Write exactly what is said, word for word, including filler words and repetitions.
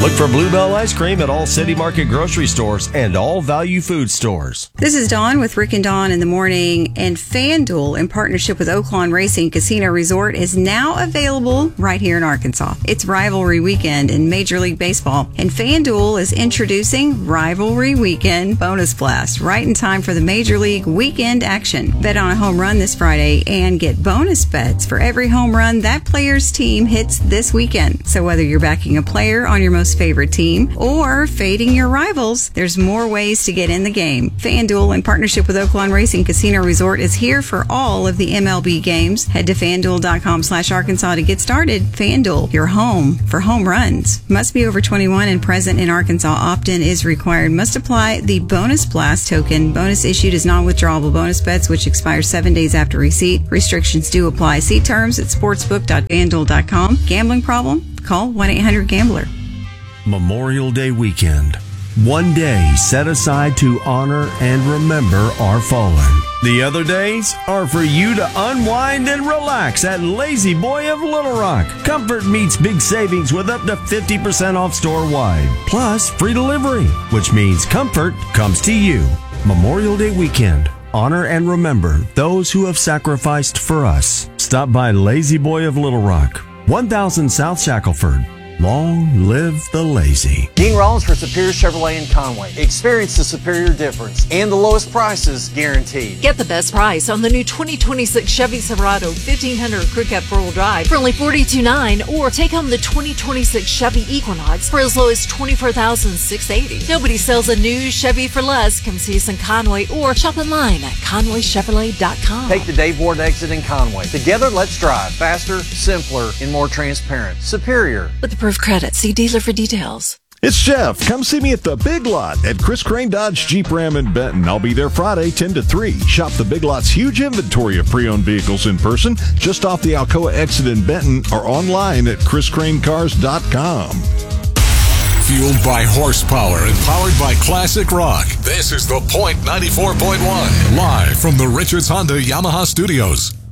Look for Bluebell Ice Cream at all City Market grocery stores and all value food stores. This is Dawn with Rick and Dawn in the morning, and FanDuel, in partnership with Oaklawn Racing Casino Resort, is now available right here in Arkansas. It's Rivalry Weekend in Major League Baseball, and FanDuel is introducing Rivalry Weekend Bonus Blast right in time for the Major League weekend action. Bet on a home run this Friday and get bonus bets for every home run that player's team hits this weekend. So whether you're backing a player on your most favorite team or fading your rivals, there's more ways to get in the game. FanDuel, in partnership with Oaklawn Racing Casino Resort, is here for all of the M L B games. Head to FanDuel.com slash Arkansas to get started. FanDuel, your home for home runs. Must be over twenty-one and present in Arkansas. Opt-in is required. Must apply the Bonus Blast token. Bonus issued is non-withdrawable bonus bets, which expire seven days after receipt. Restrictions do apply. See terms at sportsbook dot fanduel dot com. Gambling problem? Call one eight hundred gambler. Memorial Day weekend. One day set aside to honor and remember our fallen. The other days are for you to unwind and relax at Lazy Boy of Little Rock. Comfort meets big savings with up to fifty percent off store-wide. Plus free delivery, which means comfort comes to you. Memorial Day weekend. Honor and remember those who have sacrificed for us. Stop by Lazy Boy of Little Rock, one thousand South Shackelford. Long live the lazy. Dean Rollins for Superior Chevrolet in Conway. Experience the superior difference and the lowest prices guaranteed. Get the best price on the new twenty twenty-six Chevy Silverado fifteen hundred Crew Cab four-wheel drive for only forty-two thousand nine hundred dollars, or take home the twenty twenty-six Chevy Equinox for as low as twenty-four thousand six hundred eighty dollars. Nobody sells a new Chevy for less. Come see us in Conway or shop online at conway chevrolet dot com. Take the Dave Ward exit in Conway. Together, let's drive faster, simpler, and more transparent. Superior. With approved credit. See dealer for details. It's Jeff. Come see me at the Big Lot at Chris Crane Dodge Jeep Ram in Benton. I'll be there Friday, ten to three. Shop the Big Lot's huge inventory of pre-owned vehicles in person, just off the Alcoa exit in Benton, or online at chris crane cars dot com. Fueled by horsepower and powered by classic rock. This is The Point ninety-four point one, live from the Richards Honda Yamaha Studios.